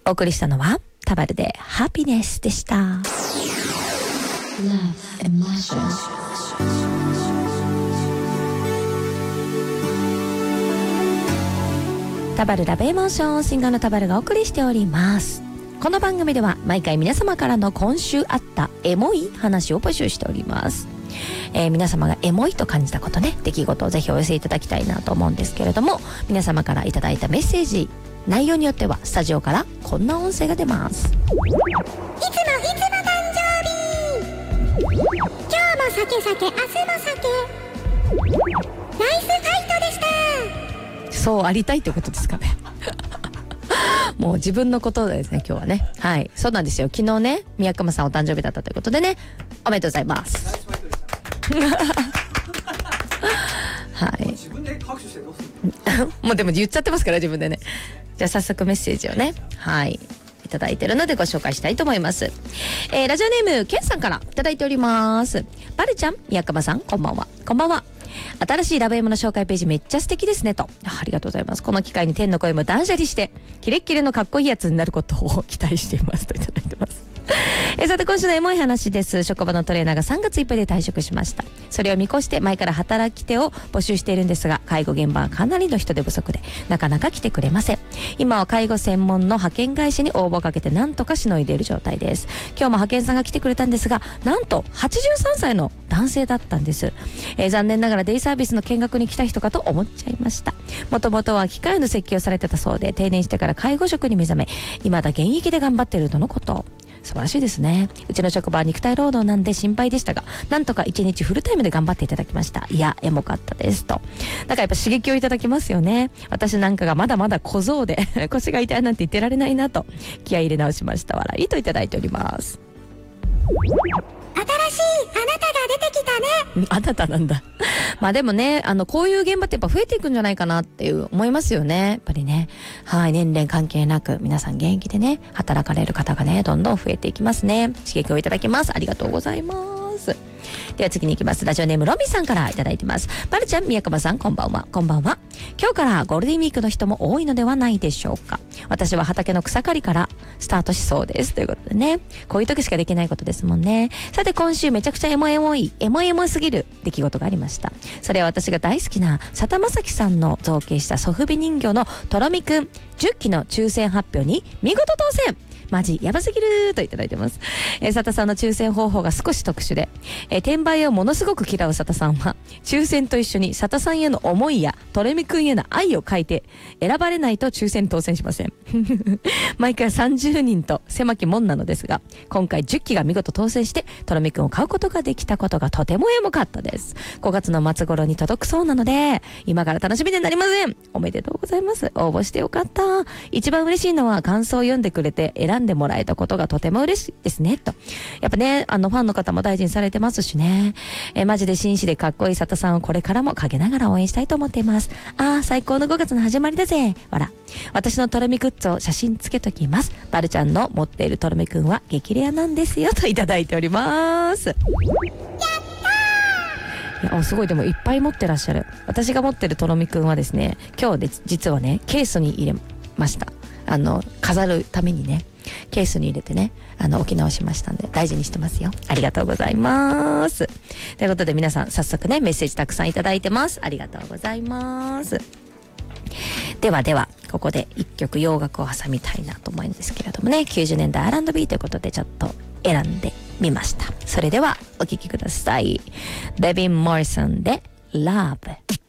お送りしたのはタバルでハピネスでした。 Love Emotion。 タバルラブエモーション、シンガーのタバルがお送りしております。この番組では毎回皆様からの今週あったエモい話を募集しております。皆様がエモいと感じたことね、出来事をぜひお寄せいただきたいなと思うんですけれども、皆様からいただいたメッセージ内容によってはスタジオからこんな音声が出ます。いつも誕生日、今日も酒酒、明日も酒、ナイスファイトでした。そうありたいってことですかねもう自分のことですね今日はね。はい、そうなんですよ。昨日ね宮熊さんお誕生日だったということでね、おめでとうございますはい、自分で拍手してどうするもうでも言っちゃってますから自分でね。じゃあ早速メッセージをね、はいいただいてるのでご紹介したいと思います。ラジオネームケンさんからいただいております。バルちゃん、宮川さん、こんばんは。こんばんは。新しいラブエムの紹介ページめっちゃ素敵ですねと。ありがとうございます。この機会に天の声も断捨離してキレッキレのかっこいいやつになることを期待していますといただいてます。さて今週のエモい話です。職場のトレーナーが3月いっぱいで退職しました。それを見越して前から働き手を募集しているんですが、介護現場はかなりの人手不足でなかなか来てくれません。今は介護専門の派遣会社に応募をかけてなんとかしのいでいる状態です。今日も派遣さんが来てくれたんですが、なんと83歳の男性だったんです。残念ながらデイサービスの見学に来た人かと思っちゃいました。もともとは機械の設計をされてたそうで、定年してから介護職に目覚め、未だ現役で頑張っているとのこと。素晴らしいですね。うちの職場は肉体労働なんで心配でしたが、なんとか1日フルタイムで頑張っていただきました。いやエモかったですと。だからやっぱ刺激をいただきますよね。私なんかがまだまだ小僧で腰が痛いなんて言ってられないなと気合い入れ直しました。笑いといただいております。新しいあなたが出てきたね。あなたなんだまあでもね、こういう現場ってやっぱ増えていくんじゃないかなっていう思いますよね。やっぱりね、はい、年齢関係なく皆さん現役でね働かれる方がねどんどん増えていきますね。刺激をいただきます。ありがとうございます。では次に行きます。ラジオネームロミさんからいただいてます。バルちゃん、宮川さん、こんばんは。こんばんは。今日からゴールデンウィークの人も多いのではないでしょうか。私は畑の草刈りからスタートしそうですということでね、こういう時しかできないことですもんね。さて今週めちゃくちゃエモすぎる出来事がありました。それは私が大好きな佐田正樹さんの造形したソフビ人形のとろみくん10期の抽選発表に見事当選。マジやばすぎるといただいてます。佐田さんの抽選方法が少し特殊で、転売をものすごく嫌う佐田さんは抽選と一緒に佐田さんへの思いやとろみくんへの愛を書いて選ばれないと抽選当選しません毎回30人と狭き門なのですが、今回10期が見事当選してとろみくんを買うことができたことがとてもエモかったです。5月の末頃に届くそうなので今から楽しみでなりません。おめでとうございます。応募してよかった。一番嬉しいのは感想を読んでくれて選んでもらえたことがとても嬉しいですねと。やっぱね、ファンの方も大事にされてますしね。マジで紳士でかっこいい佐田さんをこれからも陰ながら応援したいと思っています。最高の5月の始まりだぜ。わら。私のとろみグッズを写真つけときます。バルちゃんの持っているとろみくんは激レアなんですよといただいております。やったー。すごい、でもいっぱい持ってらっしゃる。私が持ってるとろみくんはですね、今日で実はねケースに入れました。飾るためにねケースに入れてね置き直しましたんで大事にしてますよ。ありがとうございます。ということで皆さん早速ねメッセージたくさんいただいてます。ありがとうございます。ではここで一曲洋楽を挟みたいなと思うんですけれどもね、90年代 R&B ということでちょっと選んでみました。それではお聴きください。ベビン・モリソンで Love。